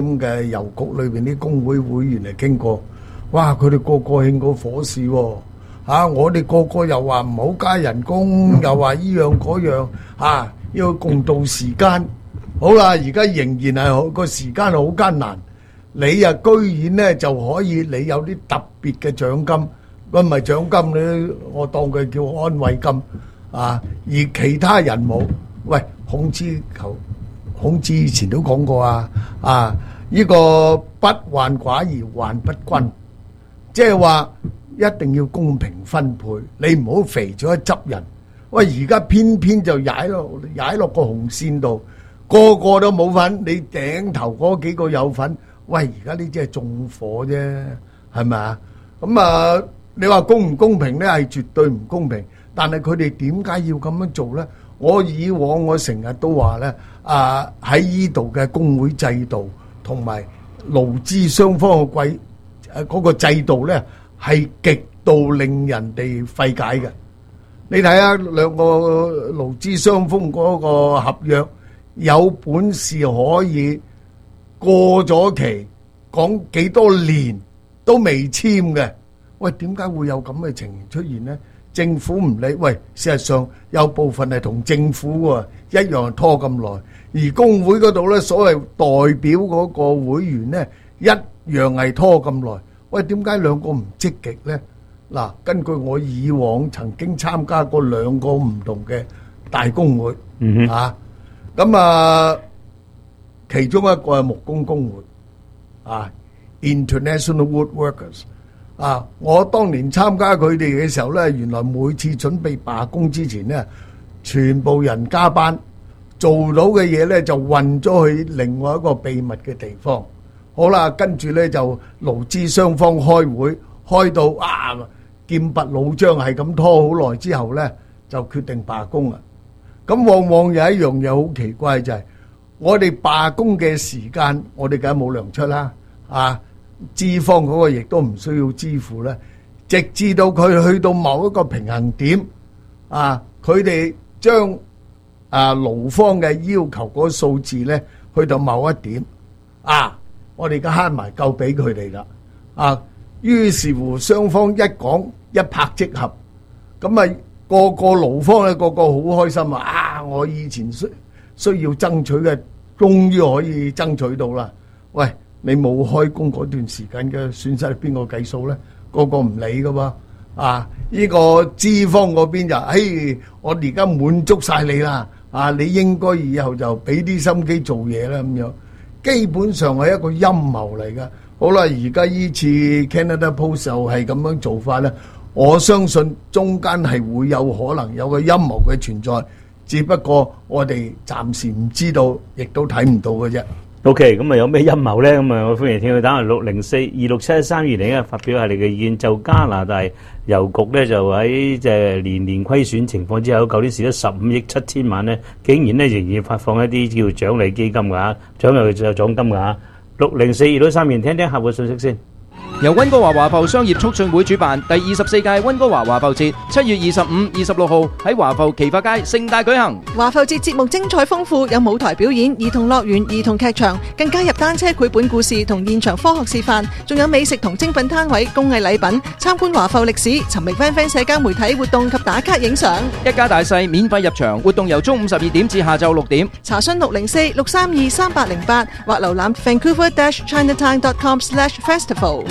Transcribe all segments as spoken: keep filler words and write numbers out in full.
咁嘅郵局裏邊啲工會會員嚟傾過，哇！佢哋個個興過火勢喎，嚇！我哋個個又話唔好加人工，又話依樣嗰樣，嚇！要共度時間。好啦，而家仍然係好個時間係好艱難，你啊居然咧就可以，你有啲特別嘅獎金，唔係獎金咧，我當佢叫安慰金啊，而其他人冇。喂，孔子求孔子以前都講過啊，啊，呢個不患寡而患不均，即係話一定要公平分配，你唔好肥咗一執人。喂，而家偏偏就踩落踩落個紅線度。個個都冇份，你頂頭嗰幾個有份。喂，而家呢啲係縱火啫，係咪啊？咁啊，你話公唔公平呢？係絕對唔公平。但係佢哋點解要咁樣做呢？我以往我成日都話呢，啊喺呢度嘅工會制度同埋勞資雙方嘅貴誒嗰個制度呢，係極度令人哋費解嘅。你睇下兩個勞資雙方嗰個合約。有本事可以過咗期，講幾多年都未簽嘅，喂，點解會有咁嘅情形出現呢？政府唔理，喂，事實上有部分係同政府喎一樣拖咁耐，而工會嗰度呢，所謂代表嗰個會員呢，一樣係拖咁耐。喂，點解兩個唔積極呢？嗱，根據我以往曾經參加過兩個唔同嘅大工會，嗯哼啊。咁啊，其中一個係木工工會啊 ，International Woodworkers 啊，我當年參加佢哋嘅時候咧，原來每次準備罷工之前咧，全部人加班，做到嘅嘢咧就運咗去另外一個秘密嘅地方。好啦，跟住咧就勞資雙方開會，開到啊劍拔弩張，係咁拖好耐之後咧，就決定罷工啦。咁往往有一樣嘢好奇怪，就係我哋罷工嘅時間，我哋梗係冇糧出啦，啊，資方嗰個亦都唔需要支付啦。直至到佢去到某一個平衡點，啊，佢哋將啊勞方嘅要求嗰個數字咧，去到某一點，啊，我哋而家慳埋夠俾佢哋啦，啊，於是乎雙方一講一拍即合，咁啊〜個個勞方咧，個個好開心啊！啊，我以前需需要爭取嘅，終於可以爭取到啦。喂，你冇開工嗰段時間嘅損失係邊個計數咧？個個唔理噶喎。啊，呢個資方嗰邊就，嘿，我而家滿足晒你啦。啊，你應該以後就俾啲心機做嘢啦咁樣。基本上係一個陰謀嚟噶。好啦，而家呢次 Canada Post 就係咁樣做法咧。我相信中間係會有可能有個陰謀嘅存在，只不過我哋暫時唔知道，亦都睇唔到嘅啫。 OK，咁啊有咩陰謀咧？咁啊我歡迎聽佢打嚟六零四二六七一三二零啊，發表下你嘅意見。就加拿大郵局咧，就喺即係年年虧損情況之下，舊年蝕咗十五億七千萬咧，竟然咧仍然發放一啲叫獎勵基金㗎，獎勵就獎金㗎。六零四二六三二零，聽聽客戶信息先。 由溫哥華華埠商業促進會主辦第二十四屆溫哥華華埠節，七月二十五、二十六號喺華埠奇發街盛大舉行。 華埠節節目精彩豐富，有舞台表演、兒童樂園、兒童劇場，更加入單車繪本故事同現場科學示範，仲有美食同精品攤位、工藝禮品，參觀華埠歷史，尋覓 friend friend 社交媒體活動及打卡影相。 一家大細免費入場，活動由中午十二點至下晝六點。 查詢六零四六三二三八零八或瀏覽 vancouver dash chinatown dot com slash festival。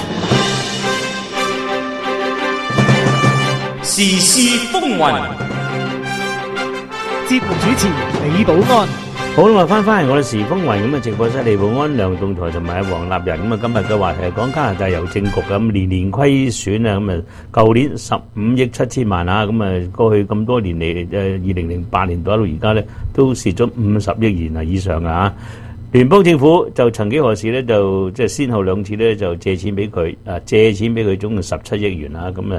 時事風雲， 節目主持李寶安。 好啦，翻翻嚟我哋時風雲咁啊！直播室李寶安、梁棟台同埋黃立仁咁啊！今日嘅話題係講加拿大郵政局咁年年虧損啊！咁啊，舊年十五億七千萬啊！咁啊，過去咁多年嚟誒，二零零八年到到而家咧，都蝕咗五十億元啊以上啊！聯邦政府就曾幾何時咧，就即係先後兩次咧就借錢俾佢，啊借錢俾佢總共十七億元啦，咁啊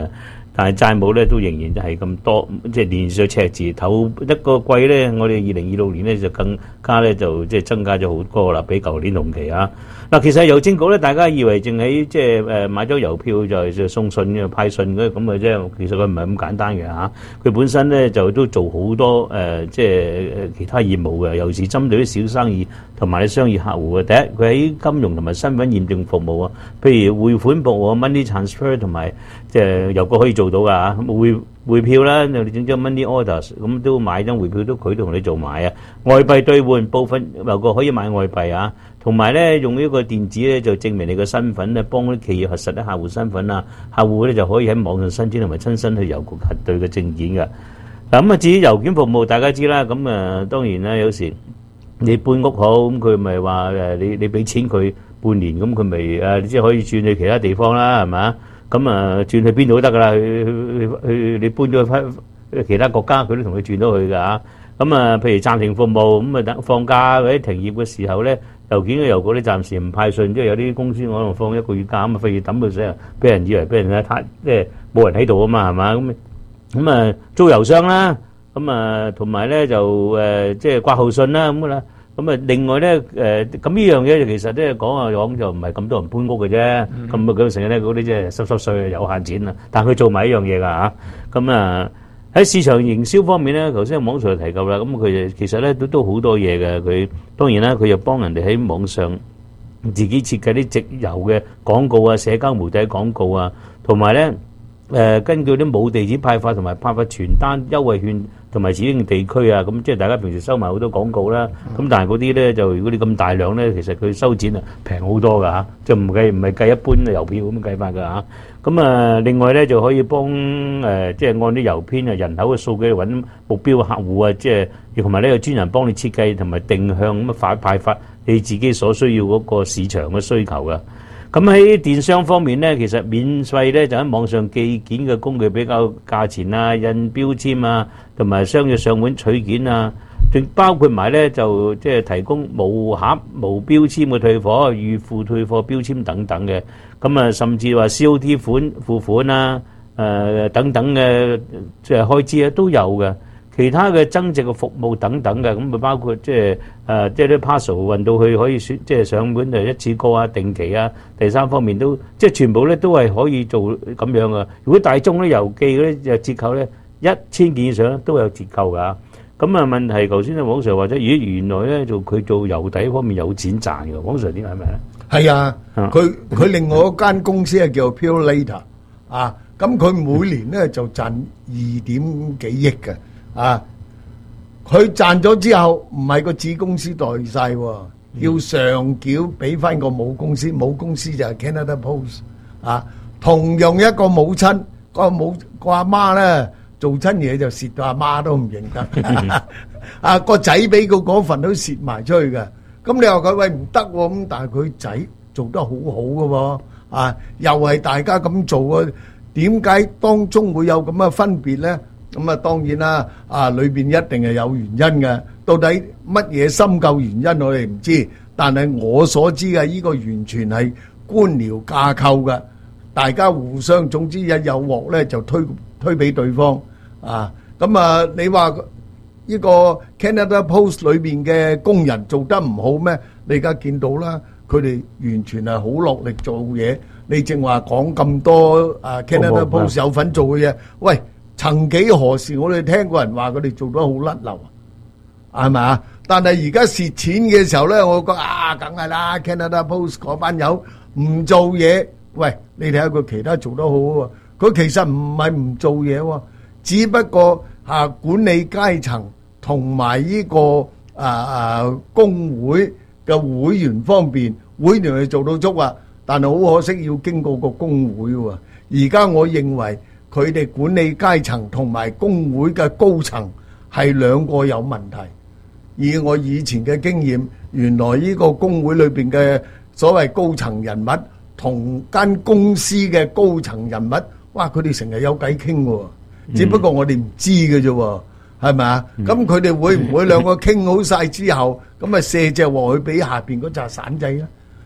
但係債務咧都仍然係咁多，即係連續赤字。頭一個季咧，我哋二零二六年咧就更加咧就即係增加咗好多啦，比舊年同期啊。嗱，其實郵政局咧，大家以為淨喺即係誒買咗郵票就就送信嘅派信嗰咁嘅啫，其實佢唔係咁簡單嘅嚇。佢本身咧就都做好多誒、呃、即係其他業務嘅，尤其是針對啲小生意同埋啲商業客戶嘅。第一，佢喺金融同埋身份驗證服務啊，譬如匯款服務、money transfer 同埋即係郵局可以做到㗎嚇。匯匯票啦，你整張 money orders 咁都買張匯票都佢都同你做埋啊。外幣兌換部分郵局可以買外幣啊。同埋咧，用呢個電子咧就證明你個身份咧，幫啲企業核實啲客戶身份啊，客戶咧就可以喺網上申請同埋親身去郵局核對嘅證件嘅。嗱咁啊，至於郵件服務，大家知啦，咁啊當然啦，有時你搬屋好，咁佢咪話誒你你俾錢佢半年，咁佢咪誒即係可以轉去其他地方啦，係咪？咁啊轉去邊度都得噶啦，去去去你搬咗去其他國家，佢都同你轉到去㗎嚇。咁啊，譬如暫停服務，咁啊等放假或者停業嘅時候咧。郵件嘅郵局咧暫時唔派信，即係有啲公司可能放一個月假咁啊，費事抌到死啊！俾人以為俾人咧攤，即係冇人喺度啊嘛，係嘛咁咁啊租郵箱啦，咁啊同埋咧就誒即係掛號信啦咁噶啦，咁啊另外咧誒咁呢樣嘢其實咧講下講就唔係咁多人搬屋嘅啫，咁啊佢成日咧嗰啲即係濕濕碎有限錢啊，但係佢做埋一樣嘢㗎嚇，咁啊。喺市場營銷方面咧，頭先網上提及啦，咁佢其實咧都都好多嘢嘅。佢當然啦，佢又幫人哋喺網上自己設計啲直郵嘅廣告啊、社交媒體廣告啊，同埋咧誒根據啲冇地址派發同埋派發傳單、優惠券同埋指定地區啊，咁即係大家平時收埋好多廣告啦。咁但係嗰啲咧就如果你咁大量咧，其實佢收錢啊平好多㗎嚇，就唔計唔係計一般嘅郵票咁計法㗎嚇。咁啊，另外咧就可以幫誒，即係按啲郵編啊、人口嘅數據揾目標客戶啊，即係同埋呢有專人幫你設計同埋定向咁啊發派發你自己所需要嗰個市場嘅需求㗎。咁喺電商方面咧，其實免費咧就喺網上寄件嘅工具比較價錢啊、印標籤啊，同埋商業上門取件啊，仲包括埋咧就即係提供無盒無標籤嘅退貨、預付退貨標籤等等嘅。咁啊，甚至話 C O T 款付款啊，誒、呃、等等嘅即係開支咧都有嘅。其他嘅增值嘅服務等等嘅，咁咪包括即係誒，即係啲 parcel 運到去可以選，即係上門就一次過啊、定期啊。第三方面都即係全部咧都係可以做咁樣嘅。如果大眾咧郵寄嗰啲就折扣咧一千件以上都有折扣㗎。咁啊問題頭先咧，黃 Sir 或者咦原來咧做佢做郵遞方面有錢賺嘅，黃 Sir 點係咪咧？ 係啊，佢佢另外一間公司係叫 Pure Later 啊，咁佢每年咧就賺二點幾億嘅。啊！佢賺咗之後，唔係個子公司代晒，要上繳俾翻個母公司，母公司就係 Canada Post 啊。同樣一個母親，個母個阿媽咧做親嘢就蝕到阿媽都唔認得，啊個仔俾佢嗰份都蝕埋出去嘅。咁你話佢喂唔得喎，咁但係佢仔做得好好嘅喎，啊又係大家咁做啊，點解當中會有咁嘅分別咧？咁啊，當然啦，啊裏邊一定係有原因嘅。到底乜嘢深究原因，我哋唔知。但係我所知嘅，呢個完全係官僚架構嘅，大家互相總之一有鑊咧就推推俾對方啊。咁啊，你話呢個 Canada Post 裏邊嘅工人做得唔好咩？你而家見到啦，佢哋完全係好落力做嘢。你正話講咁多啊 Canada Post 有份做嘅嘢，喂！曾幾何時，我哋聽過人話佢哋做得好甩漏啊，係咪啊？但係而家蝕錢嘅時候咧，我覺得啊，梗係啦 ，Canada Post 嗰班友唔做嘢。喂，你睇下佢其他做得好喎，佢其實唔係唔做嘢喎，只不過啊管理階層同埋呢個啊啊工會嘅會員方面，會員係做到足啊，但係好可惜要經過個工會喎。而家我認為。佢哋管理階層同埋工會嘅高層係兩個有問題。以我以前嘅經驗，原來呢個工會裏邊嘅所謂高層人物同間公司嘅高層人物，哇！佢哋成日有偈傾喎，只不過我哋唔知嘅啫，係咪啊？咁佢哋會唔會兩個傾好晒之後，咁啊卸隻鑊去俾下邊嗰紮散仔咧？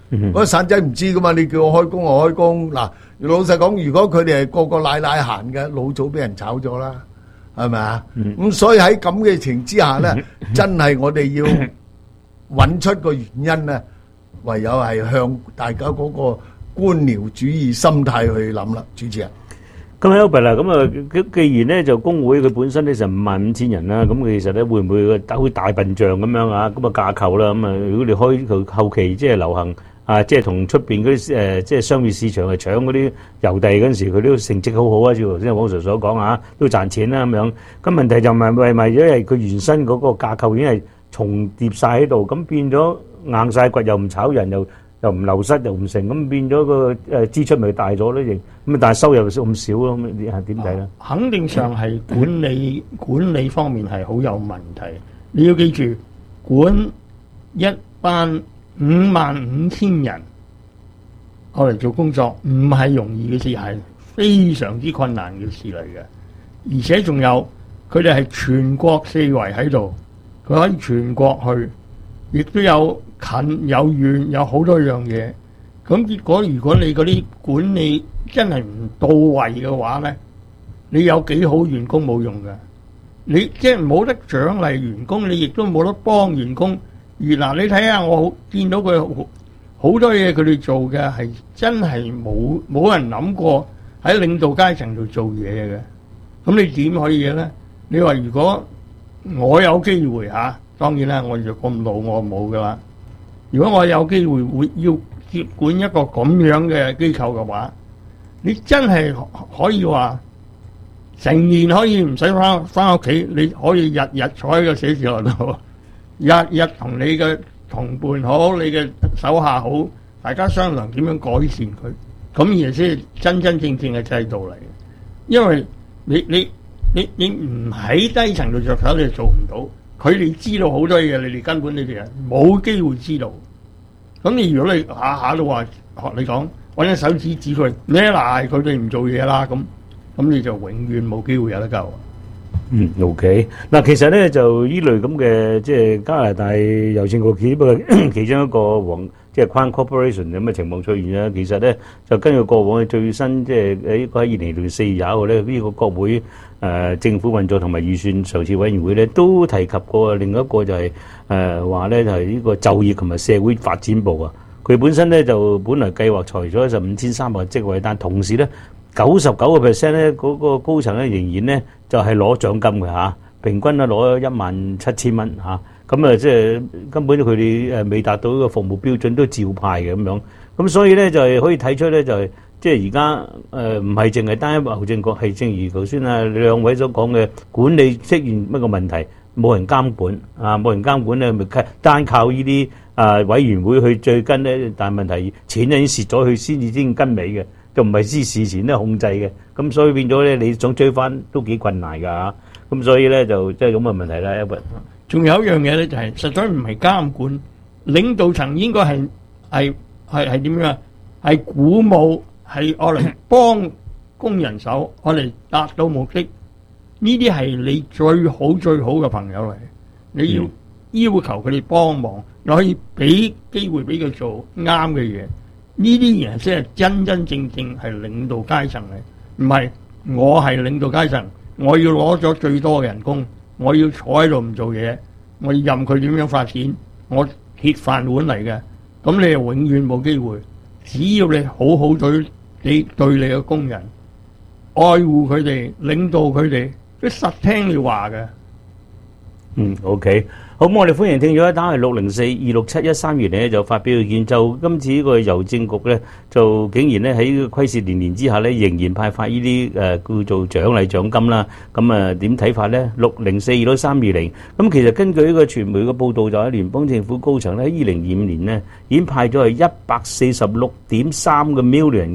嗰個散仔唔知噶嘛，你叫我開工我開工。嗱，老實講，如果佢哋係個個奶奶閒嘅，老早俾人炒咗啦，係咪啊？咁所以喺咁嘅情之下咧，真係我哋要揾出個原因咧，唯有係向大家嗰個官僚主義心態去諗啦，主持人。 咁 Albert 啦，咁啊，既然咧就工會佢本身咧就五萬五千人啦，咁其實咧會唔會好似大笨象咁樣啊？咁啊架構啦，咁啊如果你開佢後期即係流行啊，即係同出邊嗰啲誒即係商業市場去搶嗰啲郵遞嗰陣時，佢都成績好好啊！照頭先黃 Sir 所講啊，都賺錢啦咁樣。咁問題就唔係係咪因為佢原身嗰個架構已經係重疊晒喺度，咁變咗硬晒骨，又唔炒人又。又唔流失又唔成，咁變咗個誒支出咪大咗咧？亦咁但係收入咁少咯，咁你係點睇咧？ 肯定上係管理管理方面係好有問題。你要記住，管一班五萬五千人我嚟做工作，唔係容易嘅事，係非常之困難嘅事嚟嘅。而且仲有佢哋係全國四圍喺度，佢可以全國去，亦都有。近有遠有好多樣嘢，咁結果如果你嗰啲管理真係唔到位嘅話咧，你有幾好員工冇用嘅，你即係冇得獎勵員工，你亦都冇得幫員工。而嗱，你睇下我見到佢好多嘢，佢哋做嘅係真係冇冇人諗過喺領導階層度做嘢嘅。咁你點可以嘅咧？你話如果我有機會嚇，當然啦，我若咁老我冇噶啦。如果我有機會會要接管一個咁樣嘅機構嘅話，你真係可以話成年可以唔使翻翻屋企，你可以日日坐喺個寫字樓度，日日同你嘅同伴好，你嘅手下好，大家商量點樣改善佢，咁而先係真真正正嘅制度嚟嘅。因為你你你你唔喺低層度着手，你就做唔到。佢哋知道好多嘢，你哋根本你哋係冇機會知道。咁你如果你下下都話學你講，揾隻手指指佢，你嗱佢哋唔做嘢啦，咁咁你就永遠冇機會有得救。 嗯 ，OK。嗱，其實咧就依類咁嘅即係加拿大郵政局只不過其中一個黃即係 Crown Corporation 咁嘅情況出現啦。其實咧就根據過往嘅最新即係喺喺二零年四月廿一號咧，呢個國會誒政府運作同埋預算籌設委員會咧都提及過另一個就係誒話咧就係呢個就業同埋社會發展部啊。佢本身咧就本來計劃裁咗十五千三百個職位，但同時咧九十九個 percent 咧嗰個高層咧仍然咧就係攞獎金嘅嚇，平均咧攞一萬七千蚊嚇。咁啊即係根本佢哋誒未達到呢個服務標準都照派嘅咁樣。咁所以咧就係可以睇出咧就係即係而家誒唔係淨係單一郵政局，係正如頭先啊兩位所講嘅管理出現乜個問題，冇人監管啊，冇人監管咧咪單靠呢啲啊委員會去追跟咧，但係問題錢已經蝕咗，佢先至先跟尾嘅，就唔係知事前咧控制嘅，咁所以變咗咧你想追翻都幾困難㗎嚇，咁所以咧就即係咁嘅問題啦。Albert， 仲有一樣嘢咧就係實在唔係監管，領導層應該係係係係點樣啊？係鼓舞，係愛嚟幫工人手，愛嚟達到目的。呢啲係你最好最好嘅朋友嚟，你要要求佢哋幫忙，你可以俾機會俾佢做啱嘅嘢。呢啲人先係真真正正係領導階層嚟，唔係我係領導階層，我要攞咗最多嘅人工，我要坐喺度唔做嘢，我要任佢點樣發展，我鐵飯碗嚟嘅，咁你就永遠冇機會。只要你好好對你對你嘅工人，愛護佢哋，領導佢哋，佢實聽你話嘅。 嗯 ，OK， 好，咁我哋歡迎聽咗一單係六零四二六七一三二零咧，就發表意見，就今次呢個郵政局咧，就竟然咧喺虧蝕連連之下咧，仍然派發呢啲誒叫做獎勵獎金啦。咁啊點睇法咧？六零四二六三二零，咁其實根據呢個傳媒嘅報道，就喺聯邦政府高層咧，喺二零二五年咧已經派咗係一百四十六點三個 million 嘅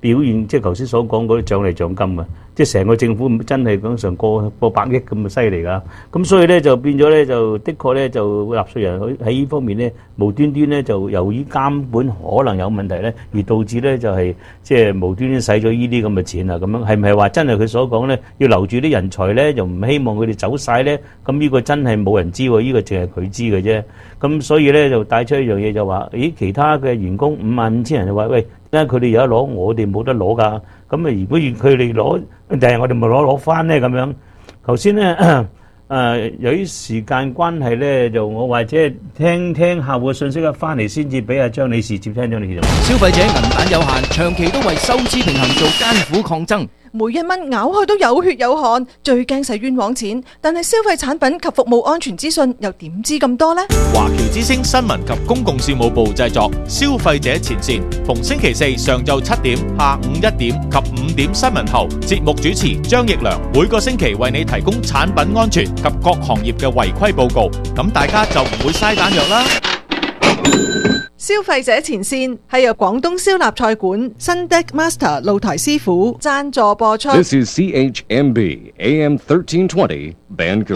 表現，即係頭先所講嗰啲獎勵獎金啊，即係成個政府真係講上過過百億咁啊犀利㗎。咁所以咧就變咗咧就的確咧就納稅人喺喺呢方面咧無端端咧就由於監管可能有問題咧，而導致咧就係即係無端端使咗呢啲咁嘅錢啊咁樣，係唔係話真係佢所講咧要留住啲人才咧，又唔希望佢哋走晒咧？咁呢個真係冇人知喎，呢個淨係佢知嘅啫。咁所以咧就帶出一樣嘢就話，咦其他嘅員工五萬五千人就話喂。因為佢哋有得攞，我哋冇得攞㗎。咁啊，如果佢哋攞，定係我哋咪攞攞翻咧咁樣。頭先咧誒，由於時間關係咧，就我或者聽聽客戶嘅信息啊，翻嚟先至俾阿張女士接聽張女士。 消費者銀彈有限，長期都為收支平衡做艱苦抗爭。 每一蚊咬開都有血有汗，最驚使冤枉錢。但係消費產品及服務安全資訊又點知咁多呢？ 華僑之聲新聞及公共事務部製作，消費者前線，逢星期四上晝七點、下午一點及五點新聞後，節目主持張奕良每個星期為你提供產品安全及各行業嘅違規報告，咁大家就唔會嘥彈藥啦。 消費者前線係由廣東燒臘菜館新 Deck Master 露台師傅贊助播出。 This is C H M B A M thirteen twenty Vancouver。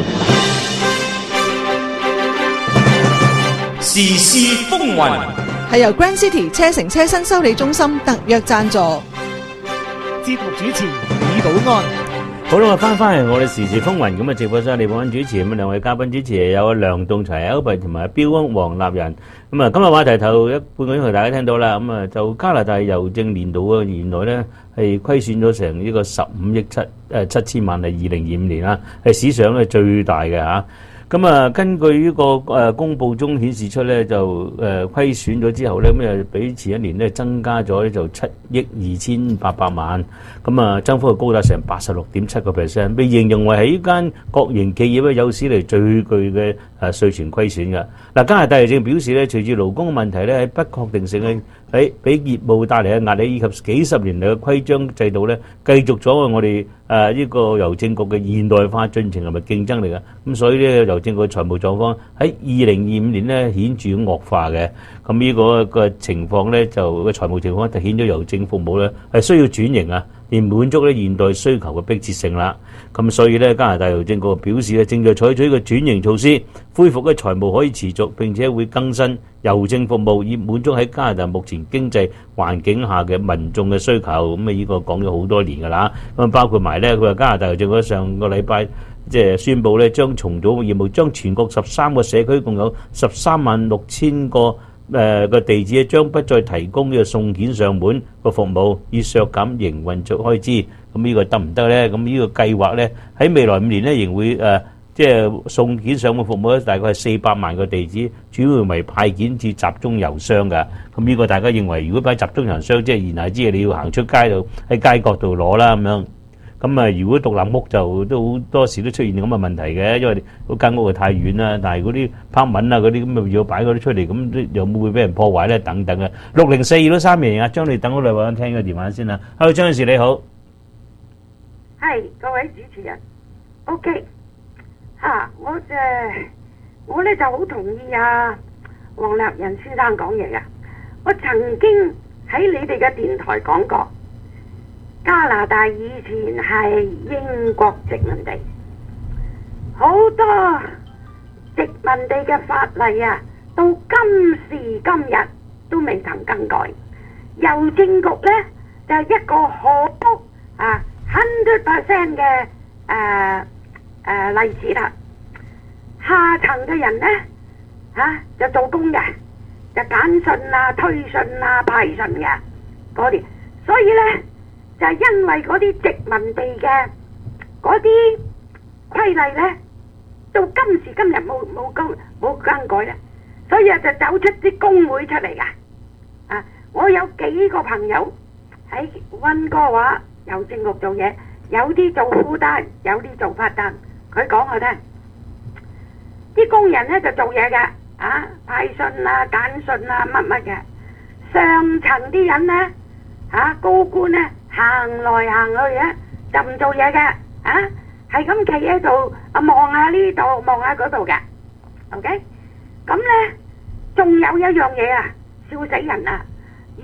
時事風雲係由 Grand City 車城車身修理中心特約贊助。 節目主持李寶安。 好啦，我翻翻嚟我哋時事風雲咁啊！直播室李寶安主持，咁啊兩位嘉賓主持有梁棟齊 Albert 同埋標安黃立仁。咁啊，今日話題頭一半個鐘頭大家聽到啦。咁啊，就加拿大郵政年度啊，原來咧係虧損咗成呢個十五億七誒七千萬，係二零二五年啦，係史上咧最大嘅嚇。咁啊，根據呢個誒公佈中顯示出咧，就誒虧損咗之後咧，咁啊比前一年咧增加咗咧就七億二千八百萬，咁啊增幅係高達成八十六點七個 percent， 被形容為係呢間國營企業咧有史嚟最巨嘅誒稅前虧損嘅。嗱，加拿大郵政表示咧，隨住勞工嘅問題咧喺不確定性嘅喺俾業務帶嚟嘅壓力，以及幾十年嚟嘅規章制度咧，繼續咗我哋誒呢個郵政局嘅現代化進程同埋競爭力嘅。咁所以咧郵政局財務狀況喺二零二五年咧顯著惡化嘅。咁呢個個情況咧就個財務情況凸顯咗郵政服務咧係需要轉型啊，而滿足咧現代需求嘅迫切性啦。咁所以咧加拿大郵政局表示咧正在採取一個轉型措施，恢復嘅財務可以持續，並且會更新郵政服務，以滿足喺加拿大目前經濟環境下嘅民眾嘅需求。咁啊呢個講咗好多年㗎啦。咁包括埋咧佢話加拿大郵政局上個禮拜即係宣布咧將重組業務，將全國十三個社區共有十三萬六千個誒個地址將不再提供呢個送件上門個服務，以削減營運作開支。咁呢個得唔得咧？咁呢個計劃咧喺未來五年咧仍會誒即係送件上門服務咧，大概係四百萬個地址，主要為派件至集中郵箱㗎。咁呢個大家認為如果擺集中郵箱，即係言下之意你要行出街度喺街角度攞啦咁樣。咁啊，如果獨立屋就都好多時都出現咁嘅問題嘅，因為嗰間屋係太遠啦。但係嗰啲拋文啊嗰啲咁啊要擺嗰啲出嚟，咁又會唔會俾人破壞咧？等等嘅。六零四二都三名啊，張你等我兩位聽個電話先啦。Hello，張女士你好。 係各位主持人 ，OK 嚇、啊，我誒我咧就好同意啊黃立仁先生講嘢嘅。我曾經喺你哋嘅電台講過。加拿大以前係英國殖民地，好多殖民地嘅法例啊，到今時今日都未曾更改。郵政局呢，就係、是、一個好啊 hundred percent 嘅誒誒例子啦。下層嘅人呢，嚇、啊、就做工嘅，就簡訊啊、推信啊、派信嘅嗰啲，所以呢。就係因為嗰啲殖民地嘅嗰啲規例呢，到今時今日冇冇更冇更改咧，所以啊就走出啲工會出嚟噶。啊，我有幾個朋友喺溫哥華郵政局做嘢，有啲做副單，有啲做法單。佢講我聽，啲工人呢就做嘢嘅，啊派信啊、簡訊啊乜乜嘅。上層啲人呢，嚇、啊、高官呢。行來行去嘅就唔做嘢嘅，啊係咁企喺度啊望下呢度望下嗰度嘅 ，OK？咁咧仲有一樣嘢啊，笑死人啊！如果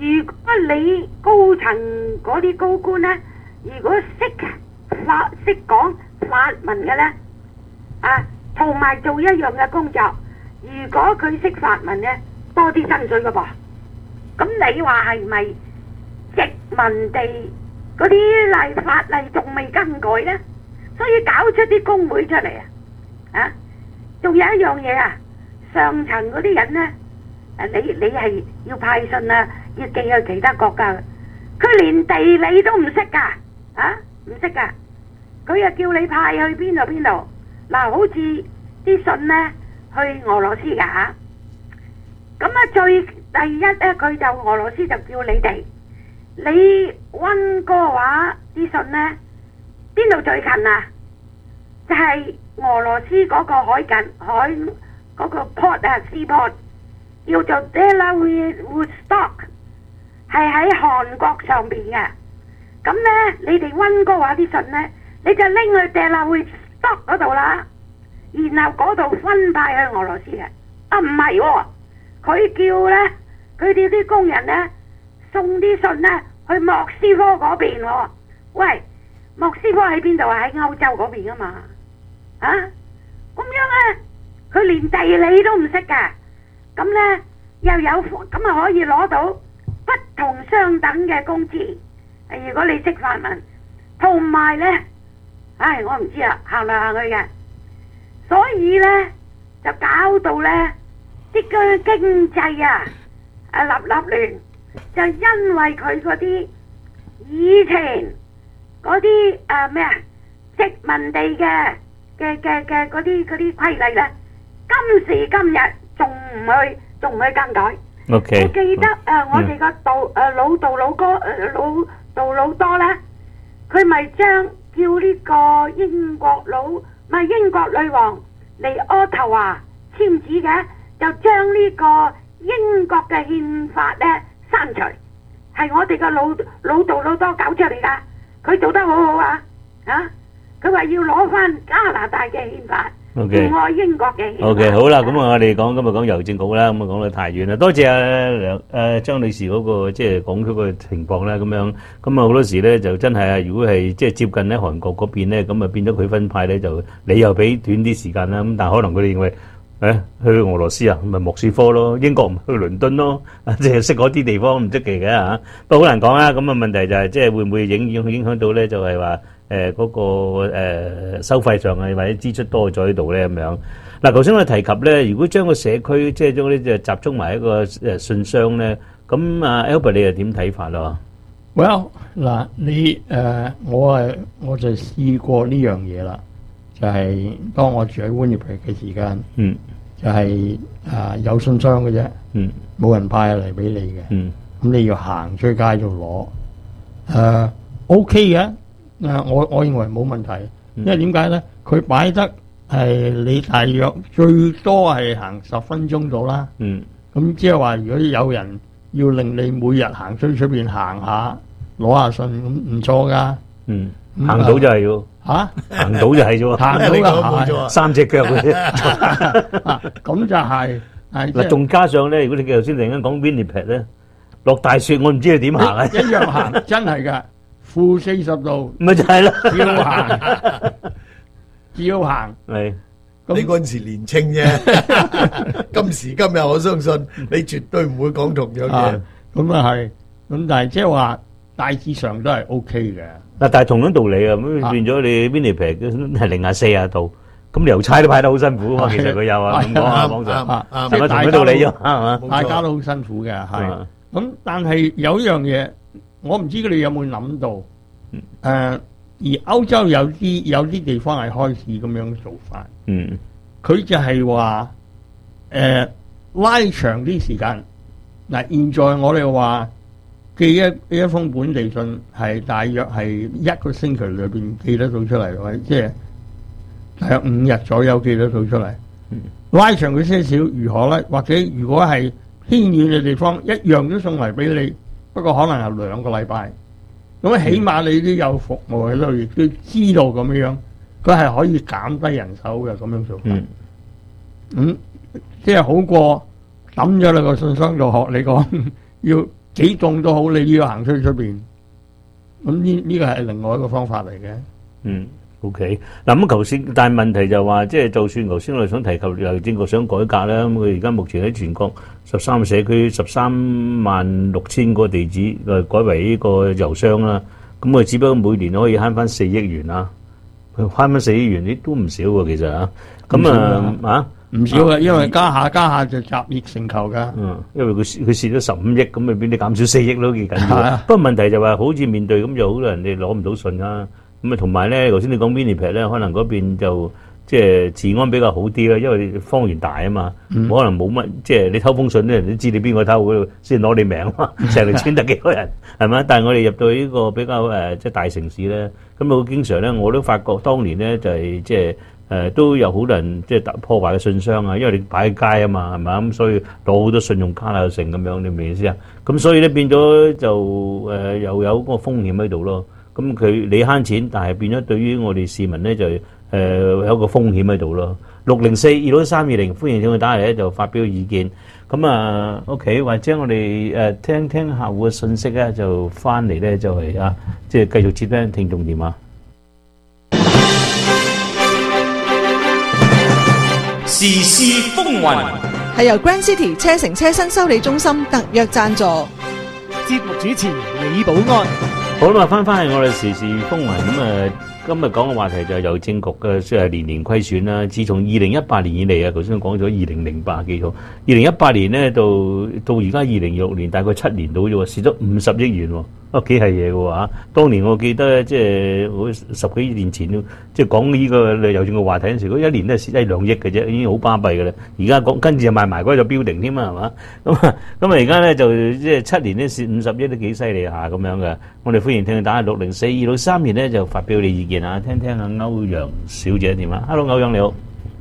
咁你高層嗰啲高官呢，如果識法識講法文嘅呢，啊，同埋做一樣嘅工作，如果佢識法文呢，多啲薪水㗎噃。咁你話係咪殖民地嗰啲例法例仲未更改呢？所以搞出啲工會出嚟啊！啊，仲有一樣嘢啊，上層嗰啲人呢，誒你你係要派信啊，要寄去其他國家，佢連地理都唔識㗎，啊唔識㗎，佢又叫你派去邊度邊度？嗱，好似啲信呢，去俄羅斯㗎嚇，咁啊最第一咧，佢就俄羅斯就叫你哋，你溫哥華啲信呢，邊度最近啊？就係俄羅斯嗰個海近海嗰個 port 啊 seaport 叫做 Vladivostok， 係喺韓國上邊嘅。咁呢，你哋溫哥華啲信呢，你就拎去 Vladivostok 嗰度啦，然後嗰度分派去俄羅斯嘅。啊唔係喎，佢叫呢，佢哋啲工人呢，送啲信呢去莫斯科嗰邊喎。喂，莫斯科喺邊度啊？喺歐洲嗰邊啊嘛。啊，咁樣咧，佢連地理都唔識噶，咁咧又有咁啊可以攞到不同相等嘅工資。如果你識法文，同埋咧，唉，我唔知啊，行嚟行去嘅，所以咧就搞到咧啲個經濟啊啊立立亂，就因為佢嗰啲以前嗰啲誒咩啊殖民地嘅。嘅嘅嘅嗰啲嗰啲規例咧，今時今日仲唔去仲唔去更改？ OK， 我記得誒、呃，我哋個杜誒老杜老哥誒、呃、老杜老多咧，佢咪將叫呢個英國佬咪英國女王嚟渥太華簽字嘅，就將呢個英國嘅憲法咧刪除，係我哋個老老杜老多搞出嚟噶，佢做得好好啊啊！佢話要攞翻加拿大嘅憲法，唔愛英國嘅憲法。 OK， 好啦，咁啊，我哋講今日講郵政局啦，咁啊講到太遠啦，多謝阿梁誒張女士嗰個即係講出個情況啦，咁樣咁啊好多時咧就真係啊，如果係即係接近咧韓國嗰邊咧，咁啊變咗佢分派咧就你又俾短啲時間啦，咁但係可能佢哋認為誒去俄羅斯啊，咪莫斯科咯，英國唔去倫敦咯，即係識嗰啲地方唔出奇嘅嚇，不過好難講啦。咁啊問題就係即係會唔會影影影響到咧？就係話。誒嗰個誒收費上啊，或者支出多咗喺度咧咁樣。嗱，頭先我提及咧，如果將個社區即係將啲就集中埋一個誒信箱咧，咁啊 Albert 你又點睇法咯 ？Well 嗱，你誒我係我就試過呢樣嘢啦，就係當我住喺 Winnipeg 嘅時間，嗯，就係啊有信箱嘅啫，嗯，冇人派嚟俾你嘅，嗯，咁你要行出街度攞，誒 OK 嘅。啊！我我認為冇問題，因為點解咧？佢擺得係你大約最多係行十分鐘到啦。嗯，咁即係話，如果有人要令你每日行出出邊行下攞下信，咁唔錯噶。嗯， 行到就係要嚇， 行到就係啫喎， 行到就係三隻腳嘅啫。 咁就係嗱，仲加上咧，如果你頭先突然間講 Winnipeg 咧，落大雪，我唔知你點行啊！ 一樣行，真係㗎。負四十度， 咪就係咯， 照行，照行。 係，你嗰陣時年青啫，今時今日我相信你絕對唔會講同樣嘢。 咁啊係，咁但係即係話大致上都係 O K 嘅。 嗱，但係同樣道理啊，咁變咗你 Winnipeg 係零下四十度，咁郵差都派得好辛苦啊。其實佢有啊，咁講啊，網上，係咪同樣道理啫？係嘛， 大家都好辛苦嘅，係。咁但係有一樣嘢。我唔知佢哋有冇諗到，誒、呃，而歐洲有啲有啲地方係開始咁樣做法，嗯，佢就係話，誒、呃，拉長啲時間。嗱，現在我哋話寄一一封本地信係大約係一個星期裏邊寄得到出嚟，或者即係大約五日左右寄得到出嚟。嗯、拉長佢些少如何咧？或者如果係偏遠嘅地方，一樣都送嚟俾你。不過可能係兩個禮拜，咁起碼你都有服務喺度，亦都知道咁樣，佢係可以減低人手嘅咁樣做法。嗯，咁即係好過抌咗你個信箱度學你講，要幾凍都好，你都要行出去出邊。咁呢呢個係另外一個方法嚟嘅。 嗯。O.K. 嗱咁頭先，但係問題就話，即係就算頭先我哋想提及郵政局想改革咧，咁佢而家目前喺全國十三個社區十三萬六千個地址，誒改為呢個郵箱啦。咁佢只不過每年可以慳翻四億元啦，慳翻四億元，呢都唔少喎，其實啊。咁啊啊唔少嘅，因為加下加下就集腋成裘㗎。 嗯，因為佢佢蝕咗十五億，咁咪變你減少四億都幾緊要。不過問題就話，好似面對咁，就好多人哋攞唔到信啦。咁啊，同埋咧，頭先你講 Winnipeg 咧，可能嗰邊就即係治安比較好啲啦，因為方圓大啊嘛，嗯、可能冇乜即係你偷封信咧，人都知你邊個偷嗰度，先攞你命嘛，成條村得幾多人係咪？但係我哋入到呢個比較誒、呃、即係大城市咧，咁好經常咧，我都發覺當年咧就係、是、即係誒、呃、都有好多人即係破壞嘅信箱啊，因為你擺喺街啊嘛，係咪？咁所以攞好多信用卡啊成咁樣，你明唔明意思啊？咁所以咧變咗就誒、呃、又有個風險喺度咯。咁佢你慳錢，但係變咗對於我哋市民咧就誒、呃、有個風險喺度咯。六零四二六三二零，歡迎請佢打嚟咧就發表意見。咁啊 OK， 或者我哋誒、呃、聽聽客戶嘅信息咧，就翻嚟咧就係、是、啊，即係繼續接聽聽眾電話。 時事風雲係由 Grand City 車城車身修理中心特約贊助， 節目主持李寶安。 好啦，翻翻去我哋時事風雲咁啊！今日講嘅話題就係郵政局嘅即係年年虧損啦。自從二零一八年以嚟啊，頭先講咗二零零八記錯，二零一八年咧到到而家二零二六年，大概七年到啫喎，蝕咗五十億元喎。啊，幾係嘢嘅喎嚇！當年我記得即係我十幾年前都即係講呢個郵政嘅話題嗰陣時，嗰一年都係蝕一兩億嘅啫，已經好巴閉嘅啦。而家講跟住就賣埋嗰個標定添啊，係嘛？咁啊咁啊，而家咧就即係七年咧蝕五十億都幾犀利下咁樣嘅。我哋歡迎聽佢打六零四二六三年咧就發表你意見啊，聽聽阿歐陽小姐點啊 ？Hello， 歐陽你好。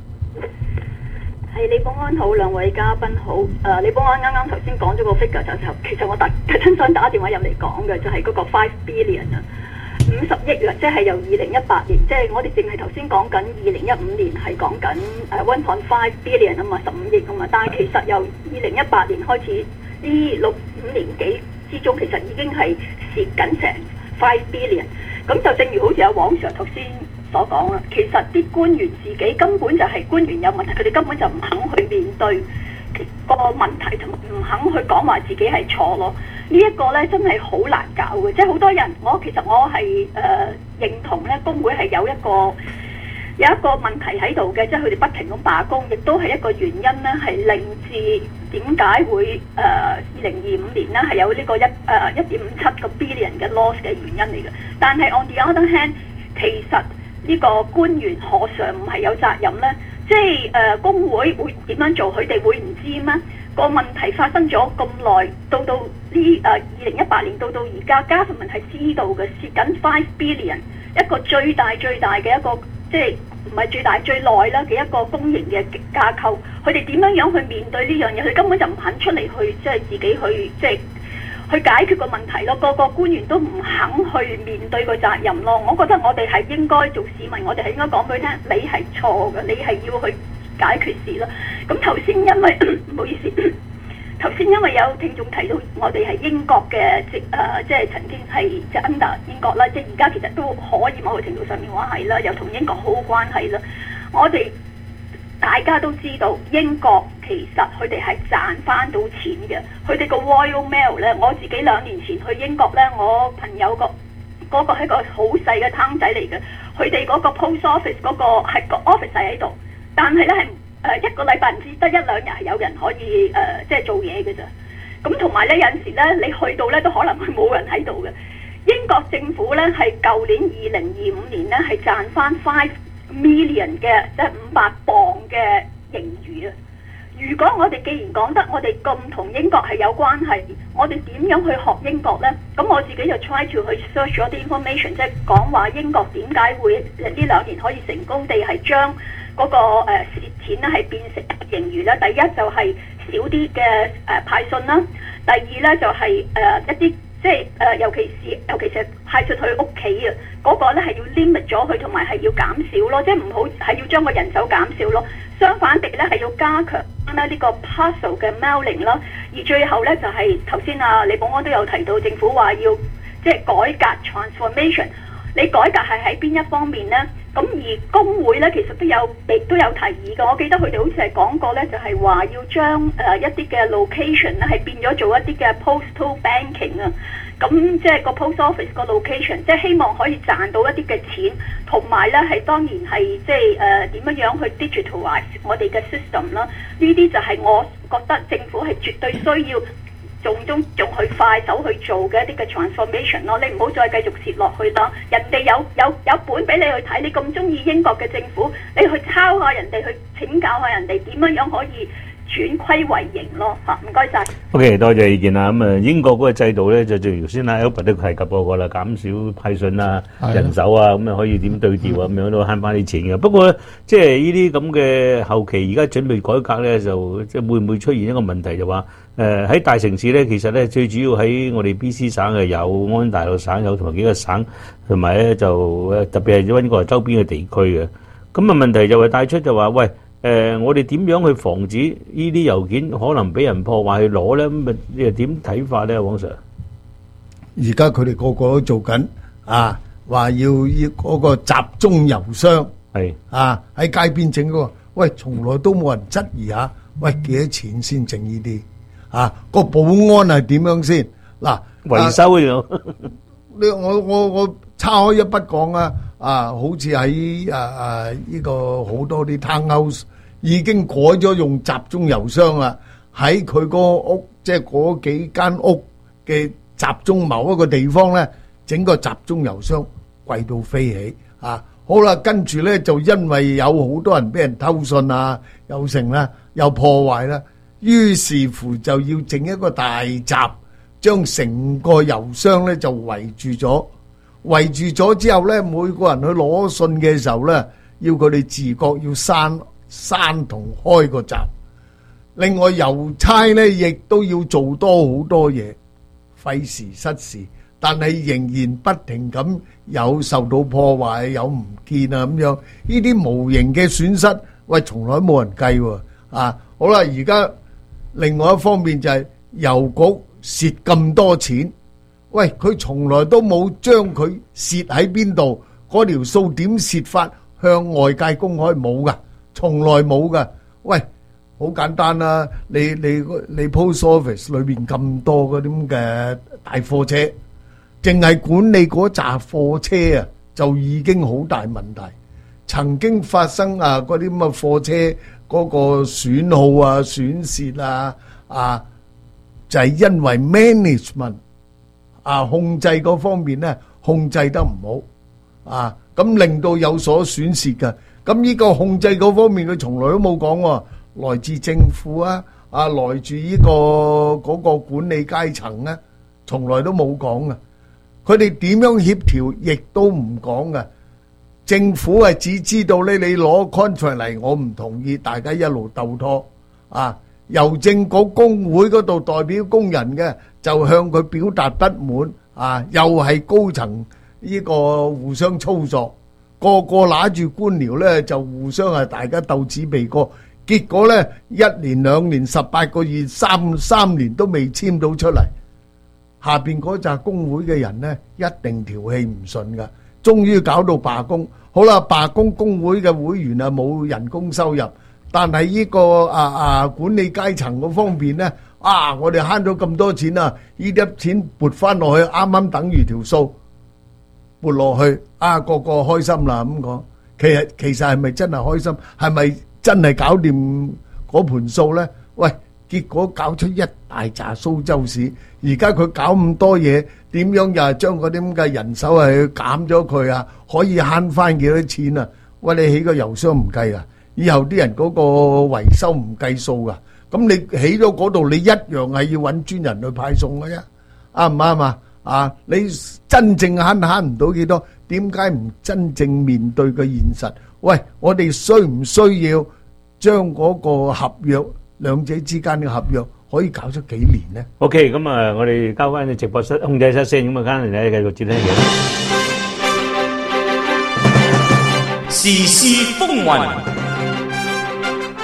係李寶安好，兩位嘉賓好。誒、呃，李寶安啱啱頭先講咗個 figure 就就，其實我特特登想打電話入嚟講嘅就係嗰個 five billion 啊，五十億啦，即係由二零一八年，即係我哋淨係頭先講緊二零一五年係講緊誒 one point five billion 啊嘛，十五億啊嘛，但係其實由二零一八年開始呢六五年幾之中，其實已經係蝕緊成 five billion。咁就正如好似阿黃 Sir 頭先所講啦，其實啲官員自己根本就係官員有問題，佢哋根本就唔肯去面對個問題，同唔肯去講話自己係錯咯。呢、這、一個咧真係好難搞嘅，即係好多人，我其實我係誒、呃、認同咧，工會係有一個有一個問題喺度嘅，即係佢哋不停咁罷工，亦都係一個原因咧，係令至點解會誒二零二五年咧係有呢個一誒一點五七個 billion 嘅 loss 嘅原因嚟嘅。但係 on the other hand， 其實呢個官員何嘗唔係有責任呢？即係誒、呃、工會會點樣做，佢哋會唔知咩？個問題發生咗咁耐，到到呢誒二零一八年到到而家，家屬們係知道嘅，蝕緊 five billion， 一個最大最大嘅一個即係唔係最大最耐啦嘅一個公營嘅架構，佢哋點樣樣去面對呢樣嘢？佢根本就唔肯出嚟去即係自己去即係。去解決個問題咯，個個官員都唔肯去面對個責任咯。我覺得我哋係應該做市民，我哋係應該講俾佢聽，你係錯嘅，你係要去解決事咯。咁頭先因為唔好意思，頭先因為有聽眾提到我哋係英國嘅即誒，即係曾經係即係 under 英國啦，即係而家其實都可以某個程度上面話係啦，又同英國好好關係啦。我哋大家都知道英國其實佢哋係賺翻到錢嘅，佢哋個 Royal Mail 咧，我自己兩年前去英國咧，我朋友個嗰個係個好細嘅攤仔嚟嘅，佢哋嗰個 Post Office 嗰個係個 office 喺度，但係咧係誒一個禮拜唔知得一兩日係有人可以誒、呃、即係做嘢嘅咋，咁同埋咧有陣時咧你去到咧都可能會冇人喺度嘅。英國政府咧係舊年二零二五年咧係賺翻 five million 嘅即係五百磅嘅盈餘啊！如果我哋既然講得我哋咁同英國係有關係，我哋點樣去學英國呢？咁我自己就 try to 去 search 咗啲 information， 即係講話英國點解會呢兩年可以成功地係將嗰個誒蝕錢咧係變成盈餘咧？第一就係少啲嘅誒派信啦，第二咧就係、是、誒、呃、一啲。即係誒、呃，尤其是尤其是派出去屋企啊，嗰、那個咧係要 limit 咗佢，同埋係要減少咯，即係唔好係要將個人手減少咯。相反地咧係要加強咧呢個 parcel 嘅 mailing 啦，而最後咧就係頭先啊李保安都有提到政府話要即係改革 transformation， 你改革係喺邊一方面咧？咁而工會咧其實都有都有提議嘅，我記得佢哋好似係講過咧，就係話要將誒、呃、一啲嘅 location 咧係變咗做一啲嘅 postal banking 啊。咁即係個 post office 個 location， 即係希望可以賺到一啲嘅錢，同埋咧係當然係即係誒點樣樣去 digitalize 我哋嘅 system 啦。呢啲就係我覺得政府係絕對需要仲中仲去快手去做嘅一啲嘅 transformation 咯。你唔好再繼續蝕落去啦。人哋有有有本俾你去睇，你咁中意英國嘅政府，你去抄下人哋，去請教下人哋點樣樣可以轉虧為盈咯嚇，唔該晒。 OK， 多謝意見啦。咁啊，英國嗰個制度咧，就正如頭先阿 Albert 都提及過個啦，減少派信啊、人手啊，咁啊可以點對調啊，咁樣都慳翻啲錢嘅。不過即係呢啲咁嘅後期，而家準備改革咧，就即係會唔會出現一個問題，就話誒喺大城市咧，其實咧最主要喺我哋 B C 省嘅有，安大略省有，同埋幾個省，同埋咧就誒特別係溫哥華周邊嘅地區嘅。咁啊問題就係帶出就話喂。誒、呃，我哋點樣去防止呢啲郵件可能俾人破壞去攞咧？咁啊，你又點睇法咧，黃 Sir？ 而家佢哋個個都做緊啊，話要要嗰個集中郵箱係啊，喺街邊整嗰個，喂，從來都冇人質疑下，喂幾多錢先整呢啲啊？個保安係點樣先？嗱， 維修嘅你我我我岔開一筆講啊，啊，好似喺啊啊呢個好多啲 townhouse 已經改咗用集中郵箱啦，喺佢個屋即係嗰幾間屋嘅集中某一個地方咧，整個集中郵箱貴到飛起啊！好啦，跟住咧就因為有好多人俾人偷信啊，又成啦，又破壞啦，於是乎就要整一個大閘。將成個郵箱咧就圍住咗，圍住咗之後咧，每個人去攞信嘅時候咧，要佢哋自覺要閂閂同開個閘。另外郵差咧亦都要做多好多嘢，費時失事，但係仍然不停咁有受到破壞，有唔見啊咁樣，呢啲無形嘅損失，喂，從來冇人計喎啊！好啦，而家另外一方面就係郵局。蝕咁多錢，喂，佢從來都冇將佢蝕喺邊度，嗰條數點蝕法向外界公開冇噶，從來冇噶。喂，好簡單啦，你你你 post office 裏邊咁多嗰啲咁嘅大貨車，淨係管理嗰紮貨車啊，就已經好大問題。曾經發生啊嗰啲咁嘅貨車嗰個損耗啊、損蝕啊啊。就係因為 management 啊控制嗰方面咧控制得唔好啊，咁令到有所損失嘅。咁呢個控制嗰方面佢從來都冇講喎，來自政府啊啊來自呢個嗰個管理階層咧，從來都冇講嘅。佢哋點樣協調亦都唔講嘅。政府係只知道咧，你攞 contract 嚟，我唔同意，大家一路鬥拖啊。郵政局工會嗰度代表工人嘅就向佢表達不滿啊，又係高層呢個互相操作，個個拿住官僚咧就互相係大家鬥紙鼻哥，結果咧一年兩年十八個月三三年都未簽到出嚟，下邊嗰紮工會嘅人咧一定條氣唔順噶，終於搞到罷工。好啦，罷工工會嘅會員啊冇人工收入。但係呢個啊啊管理階層嗰方面咧，啊我哋慳咗咁多錢啊，呢啲錢撥翻落去，啱啱等於條數撥落去，啊個個開心啦咁講。其實其實係咪真係開心？係咪真係搞掂嗰盤數咧？喂，結果搞出一大紮蘇州市，而家佢搞咁多嘢，點樣又係將嗰啲咁嘅人手係減咗佢啊？可以慳翻幾多錢啊？喂，你起個郵箱唔計啊？以後啲人嗰個維修唔計數噶，咁你起咗嗰度，你一樣係要揾專人去派送嘅啫，啱唔啱啊？啊，你真正慳慳唔到幾多？點解唔真正面對個現實？喂，我哋需唔需要將嗰個合約兩者之間嘅合約可以搞出幾年呢 ？OK， 咁啊，我哋交翻去直播室控制室先，咁啊，間嚟咧繼續接聽嘢。 時事風雲。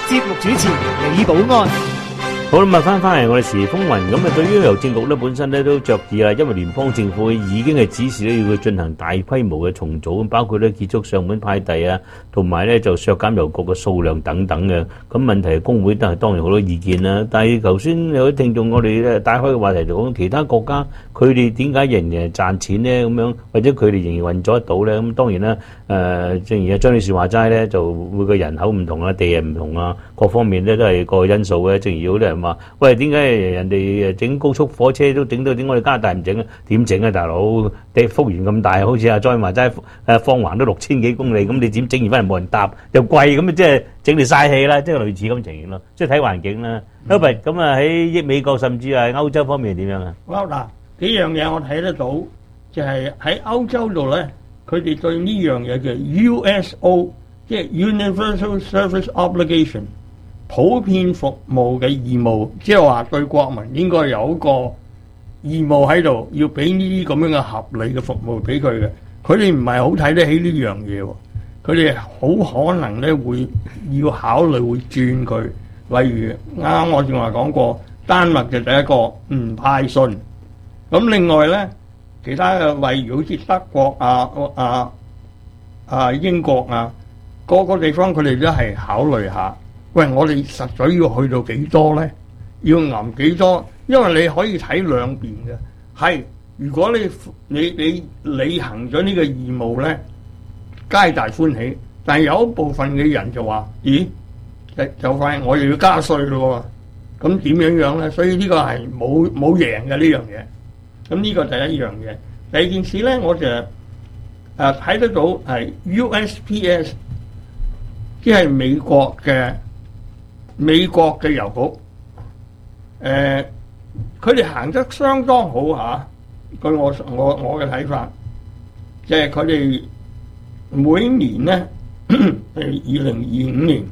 節目主持李寶安。 好啦，咁啊翻翻嚟我哋時風雲，咁啊對於郵政局咧本身咧都着意啦，因為聯邦政府已經係指示咧要佢進行大規模嘅重組，包括咧結束上門派遞啊，同埋咧就削減郵局嘅數量等等嘅。咁問題係工會都係當然好多意見啦。但係頭先有啲聽眾我哋咧帶開嘅話題就講其他國家佢哋點解仍然係賺錢咧咁樣，或者佢哋仍然運作得到咧？咁當然啦，誒、呃、正如阿張女士話齋咧，就每個人口唔同啊，地係唔同啊，各方面咧都係個因素嘅。正如有啲人話，喂，點解人哋整高速火車都整到，點解我哋加拿大唔整啊？點整啊，大佬？地幅員咁大，好似阿莊話齋誒放橫都六千幾公里，咁你點整完翻嚟冇人搭，又貴，咁即係整嚟嘥氣啦，即係類似咁情形咯。即係睇環境啦。咁咪咁啊喺美國甚至係歐洲方面點樣啊？ 好嗱，幾樣嘢我睇得到，就係喺歐洲度咧，佢哋對呢樣嘢叫 U S O， 即係 Universal Service Obligation。普遍服務嘅義務，即係話對國民應該有一個義務喺度，要俾呢啲咁樣嘅合理嘅服務俾佢嘅。佢哋唔係好睇得起呢樣嘢喎，佢哋好可能咧會要考慮會轉佢。例如啱啱我正話講過，丹麥就第一個唔派信。咁另外咧，其他嘅例如好似德國啊、啊、啊英國啊，個個地方佢哋都係考慮下。喂，我哋實在要去到幾多呢？要揞幾多？因為你可以睇兩邊嘅。係，如果你你你履行咗呢個義務呢，皆大歡喜。但係有一部分嘅人就話：咦，就快我又要加稅咯喎！咁點樣樣呢？所以呢個係冇冇贏嘅呢樣嘢。咁呢個第一樣嘢。第二件事呢，我就誒睇得到係 U S P S， 即係美國嘅。美國嘅郵局，誒，佢哋行得相當好嚇。據我我我嘅睇法，即係佢哋每年咧，係二零二五年，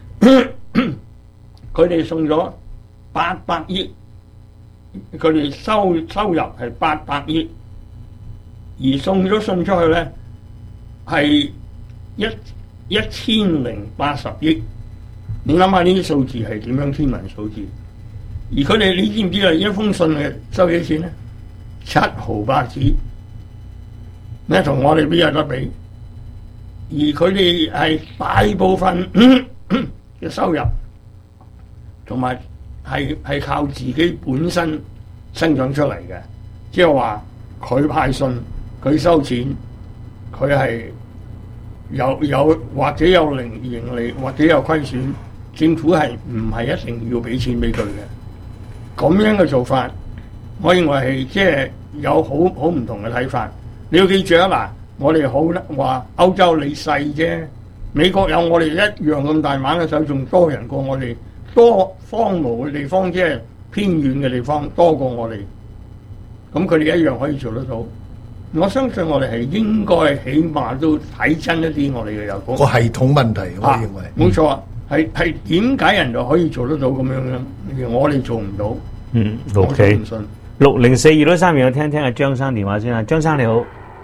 佢哋送咗八百億，佢哋收收入係八百億，而送咗信出去咧係一一千零八十億。你諗下呢啲數字係點樣天文數字？而佢哋你知唔知啊？一封信係收幾錢咧？七毫八子，咩同我哋邊有得比？而佢哋係大部分嘅收入，同埋係係靠自己本身生長出嚟嘅，即係話佢派信，佢收錢，佢係有有或者有零盈利，或者有虧損。政府係唔係一定要俾錢俾佢嘅？咁樣嘅做法，我認為係即係有好好唔同嘅睇法。你要記住啊！嗱，我哋好話歐洲你細啫，美國有我哋一樣咁大猛嘅手，仲多人過我哋，多荒蕪嘅地方，即係偏遠嘅地方多過我哋。咁佢哋一樣可以做得到。我相信我哋係應該起碼都睇真一啲我哋嘅郵局個系統問題，我認為冇錯啊。係係點解人就可以做得到咁樣咧？而我哋做唔到。 嗯 ，OK。六零四二六三二，我聽聽阿張生電話先啊。張生你好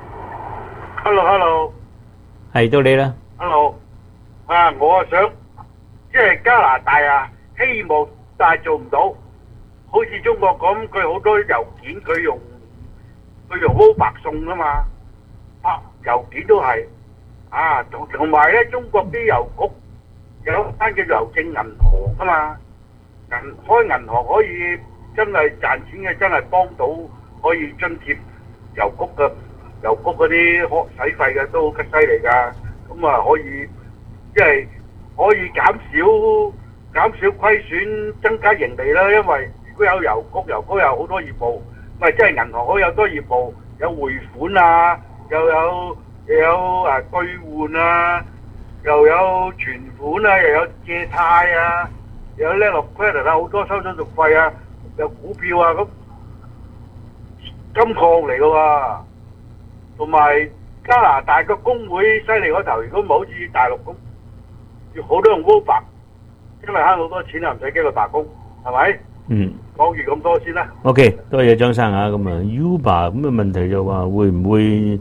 ，Hello，Hello， 係到你啦。 Hello， 啊，我啊想即係加拿大啊，希望但係做唔到，好似中國咁，佢好多郵件佢用佢用 Uber 送啊嘛，啊郵件都係啊，同同埋咧，中國啲郵局。有間叫郵政銀行啊嘛，銀開銀行可以真係賺錢嘅，真係幫到可以津貼郵局嘅郵局嗰啲學使費嘅都好犀利㗎，咁啊可以即係可以減少減少虧損，增加盈利啦。因為如果有郵局，郵局有好多業務，咪即係銀行可以有多業務，有匯款啊，又有又有誒兌換啊。又有存款啊，又有借貸啊，又有 letter of credit 啊，好多收手續費啊，有股票啊，咁金礦嚟噶喎。同埋加拿大個工會犀利嗰頭，如果唔係好似大陸咁，要好多用 Uber， 因為慳好多錢啊，唔使經過罷工，係咪？ 嗯。 講完咁多先啦。 OK，多謝張生啊，咁啊 Uber 咁嘅問題就話會唔會？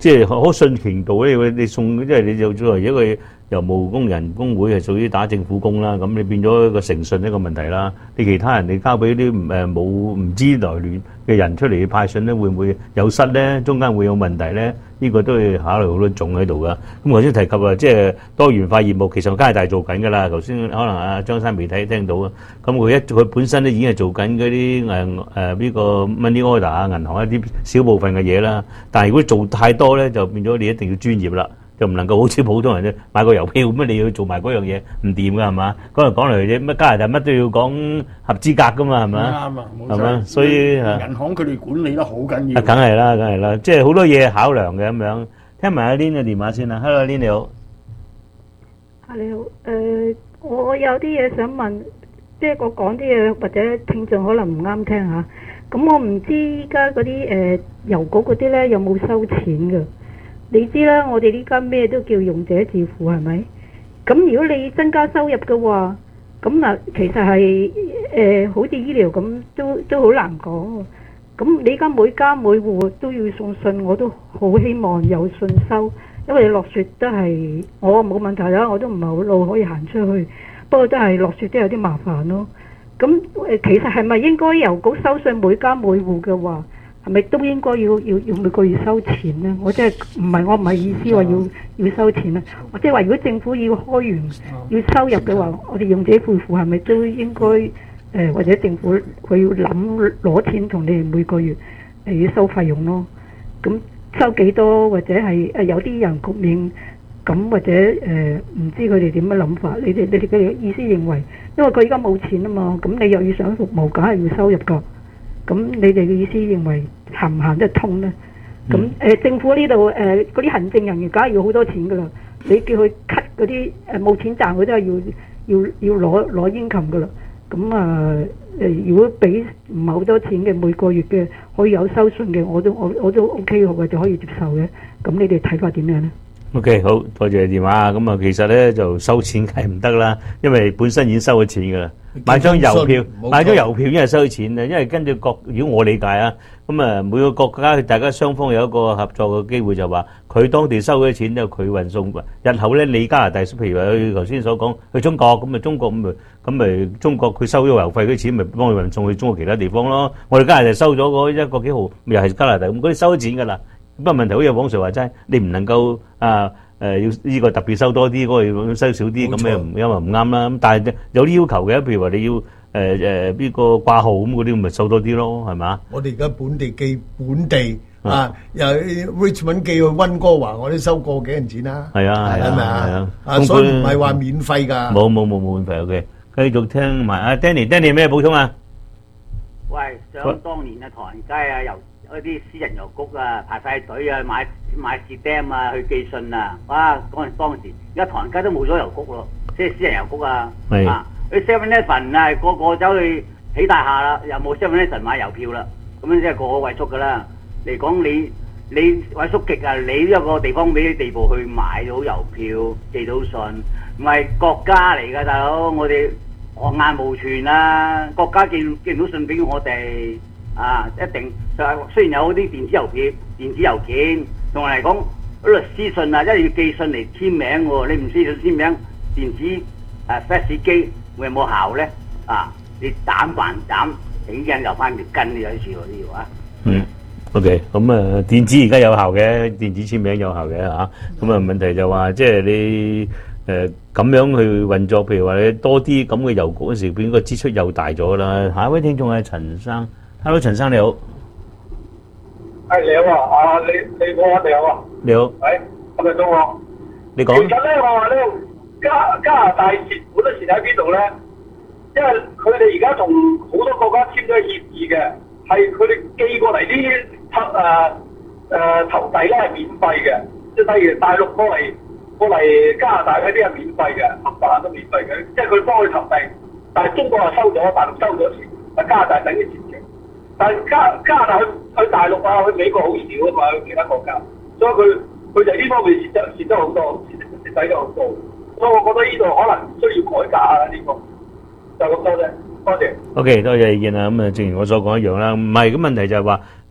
即係可信程度咧，你送即係你就作為一個郵務工人工會係屬於打政府工啦，咁你變咗一個誠信一個問題啦。你其他人你交俾啲誒冇唔知來亂嘅人出嚟派信咧，會唔會有失咧？中間會有問題咧？呢、這個都要考慮好多種喺度噶。咁頭先提及啊，即係多元化業務，其實加拿大做緊㗎啦。頭先可能阿張生未睇聽到啊。咁佢一佢本身咧已經係做緊嗰啲誒誒呢個 money order 啊，銀行一啲小部分嘅嘢啦。但係如果做太多咧，就變咗你一定要專業啦。就唔能夠好似普通人啫買個郵票咁，你要做埋嗰樣嘢唔掂㗎係嘛？嗰度講嚟啫，乜加拿大乜都要講合資格㗎嘛係咪？ 啱啊，冇錯係嘛？所以銀行佢哋管理得好緊要。 梗係啦，梗係啦，即係好多嘢考量嘅咁樣。聽埋阿 Lin 嘅電話先啦 ，Hello Lin 你好。 啊你好，誒我有啲嘢想問，即係我講啲嘢或者聽眾可能唔啱聽嚇。咁我唔知依家嗰啲誒郵局嗰啲咧有冇收錢㗎？你知啦，我哋呢家咩都叫用者自付係咪？咁如果你增加收入嘅話，咁嗱其實係誒、呃、好似醫療咁，都都好難講喎。咁你而家每家每戶都要送信，我都好希望有信收，因為落雪都係我冇問題啦，我都唔係好路可以行出去，不過都係落雪都有啲麻煩咯。咁誒其實係咪應該郵局收信每家每戶嘅話？係咪都應該要要要每個月收錢咧？我即係唔係我唔係意思話要要收錢啊！我即係話如果政府要開源要收入嘅話，我哋用者自付係咪都應該誒、呃、或者政府佢要諗攞錢同你哋每個月誒、呃、要收費用咯？咁收幾多或者係誒有啲人局面咁或者誒唔、呃、知佢哋點樣諗法？你哋你哋嘅意思認為，因為佢而家冇錢啊嘛，咁你又要想服務，梗係要收入㗎。咁你哋嘅意思認為行唔行得通咧？咁誒、呃、政府呢度誒嗰啲行政人員梗係要好多錢噶啦，你叫佢 cut 嗰啲誒冇錢賺，佢都係要要要攞攞應勤噶啦。咁啊誒，如果俾唔係好多錢嘅每個月嘅可以有收信嘅，我都我我都 OK 嘅，就可以接受嘅。咁你哋睇法點樣咧 ？OK， 好多謝電話。咁啊，其實咧就收錢梗係唔得啦，因為本身已經收咗錢噶啦。買張郵票，買張郵票已經係收錢啦。因為跟住國，如果我理解啊，咁啊每個國家大家雙方有一個合作嘅機會，就話佢當地收咗錢之後佢運送。日後咧，你加拿大譬如話佢頭先所講去中國，咁咪中國咁咪咁咪中國佢收咗郵費嗰啲錢，咪幫佢運送去中國其他地方咯。我哋加拿大收咗嗰一個幾毫，又係加拿大咁，嗰啲收咗錢㗎啦。不過問題好似黃 Sir話齋，你唔能夠啊誒要呢個特別收多啲，嗰個要收少啲，咁樣唔因為唔啱啦。咁但係有啲要求嘅，譬如話你要誒誒呢個掛號咁嗰啲，咪收多啲咯，係嘛？ 我哋而家本地寄本地啊，由 Richmond 寄去溫哥華，我都收過幾銀錢啦。 係啊係係咪啊係啊？ 啊， 啊，所以唔係話免費㗎。 冇冇冇冇免費 OK。繼續聽埋阿 Danny，Danny 咩補充啊？ 喂，想當年啊，唐人街啊，由嗰啲私人郵局啊，排晒隊啊，買買 stamp 啊，去寄信啊，哇！嗰陣當時，而家唐人街都冇咗郵局咯，即係私人郵局啊，啊，去 seven eleven 啊，個個走去起大廈啦，又冇 seven eleven買郵票啦，咁樣即係個個萎縮噶啦。嚟講你你萎縮極啊，你都有個地方俾啲地步去買到郵票，寄到信，唔係國家嚟噶大佬，我哋昂眼無存啊，國家寄寄唔到信俾我哋。啊，一定就係雖然有啲電子郵票、電子郵件，同埋嚟講律師信啊，一定要寄信嚟簽名喎。你唔知佢簽名，電子誒 fax 機會有冇效咧？啊，你斬還斬，起緊又翻條筋，有啲事喎呢條啊。 嗯 ，OK， 咁啊，電子而家有效嘅，電子簽名有效嘅嚇。咁啊，問題就話即係你誒咁樣去運作，譬如話你多啲咁嘅郵局嗰時，變個支出又大咗啦。下一位聽眾係陳生。Hello， 陳生你好。 係你好啊，啊你你好啊，你好啊。 你好。 喂，係咪到我？ 你講。 其實咧，我話咧，加加拿大蝕本嘅蝕喺邊度咧？因為佢哋而家同好多國家簽咗協議嘅，係佢哋寄過嚟啲投誒誒投遞咧係免費嘅，即係例如大陸過嚟過嚟加拿大嗰啲係免費嘅，冚唪唥都免費嘅，即係佢幫佢投遞，但係中國係收咗，大陸收咗錢，啊加拿大等於錢。但係加加拿大去去大陸啊，去美國好少啊嘛，去其他國家，所以佢佢就呢方面蝕得蝕得好多，蝕蝕底咗好多。所以我覺得呢度可能需要改革啊，呢、這個就咁多啫。多謝。 O K， 多謝意見啦。咁啊，正如我所講一樣啦，唔係咁問題就係話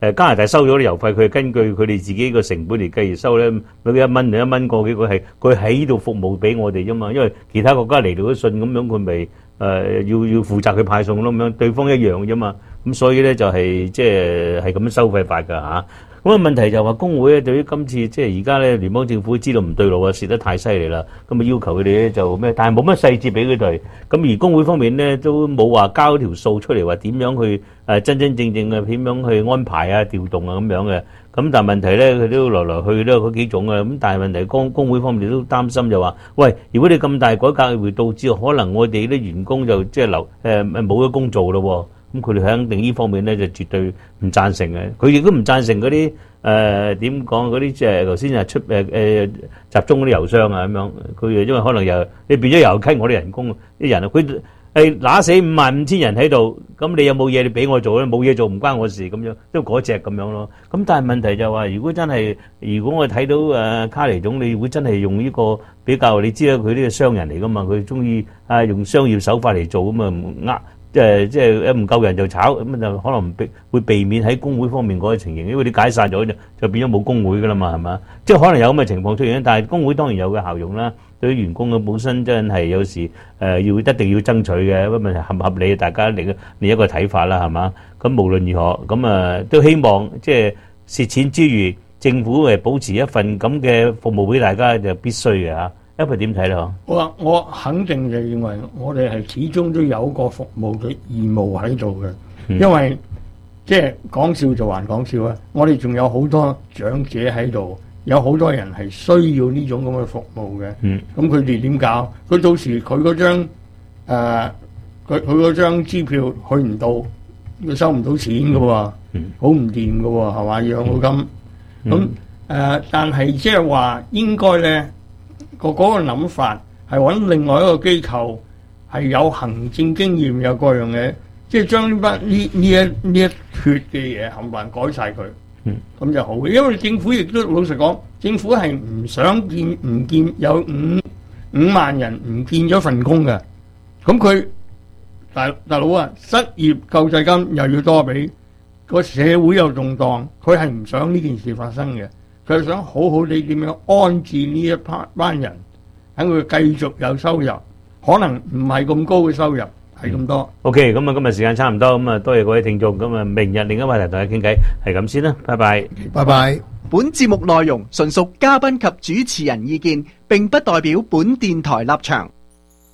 誒加拿大收咗啲郵費，佢係根據佢哋自己個成本嚟計而收咧，每一蚊兩一蚊個幾個係佢喺度服務俾我哋啫嘛，因為其他國家嚟到啲信咁樣，佢咪誒要要負責佢派送咯，咁樣對方一樣啫嘛，咁所以咧就係即係係咁樣收費法㗎嚇。咁啊問題就話工會咧對於今次即係而家咧聯邦政府知道唔對路啊，蝕得太犀利啦，咁啊要求佢哋咧就咩？但係冇乜細節俾佢哋。咁而工會方面咧都冇話交條數出嚟，話點樣去誒真真正正嘅點樣去安排啊、調動啊咁樣嘅。咁但係問題咧佢都來來去都係嗰幾種啊。咁但係問題工工會方面都擔心就話：喂，如果你咁大改革會導致可能我哋啲員工就即係留誒冇咗工做咯喎。咁佢哋肯定呢方面咧就絕對唔贊成嘅，佢亦都唔贊成嗰啲誒點講嗰啲即係頭先係出誒誒、呃、集中嗰啲郵箱啊咁樣，佢因為可能又你變咗又傾我啲人工啲人啊，佢係揦死五萬五千人喺度，咁你有冇嘢你俾我做咧？冇嘢做唔關我事咁樣，都嗰隻咁樣咯。咁但係問題就係話，如果真係如果我睇到誒、呃、卡尼總理會真係用呢個比較，你知啦，佢呢個商人嚟噶嘛，佢中意啊用商業手法嚟做咁啊呃。即係即係一唔夠人就炒，咁就可能避會避免喺工會方面嗰個情形，因為你解散咗就就變咗冇工會噶啦嘛，係嘛？即係可能有咁嘅情況出現，但係工會當然有嘅效用啦。對於員工嘅本身真係有時誒要、呃、一定要爭取嘅，咁問題合唔合理，大家另另一個睇法啦，係嘛？咁無論如何，咁啊都希望即係蝕錢之餘，政府誒保持一份咁嘅服務俾大家就必須嘅嚇。一佢點睇咧？ 我我肯定就認為我哋係始終都有個服務嘅義務喺度嘅， 嗯、 因為即係講笑就還講笑啊！我哋仲有好多長者喺度，有好多人係需要呢種咁嘅服務嘅。咁佢哋點搞？佢到時佢嗰張誒佢佢嗰張支票去唔到，佢收唔到錢嘅喎，好唔掂嘅喎，係嘛？養老金咁誒、呃，但係即係話應該咧。個嗰個諗法係揾另外一個機構係有行政經驗有各樣嘢，即係將呢筆呢呢一呢一缺嘅嘢冚唪唥改晒佢，咁、嗯、就好嘅。因為政府亦都老實講，政府係唔想見唔見有五五萬人唔見咗份工嘅，咁佢大大佬啊，失業救濟金又要多俾，個社會又動盪，佢係唔想呢件事發生嘅。佢係想好好地點樣安置呢一班人，等佢繼續有收入，可能唔係咁高嘅收入，係咁多。 OK，咁啊，今日時間差唔多，咁啊，多謝各位聽眾，咁啊，明日另一話題同大家傾偈，係咁先啦，拜拜， 拜拜。 本節目內容純屬嘉賓及主持人意見，並不代表本電台立場。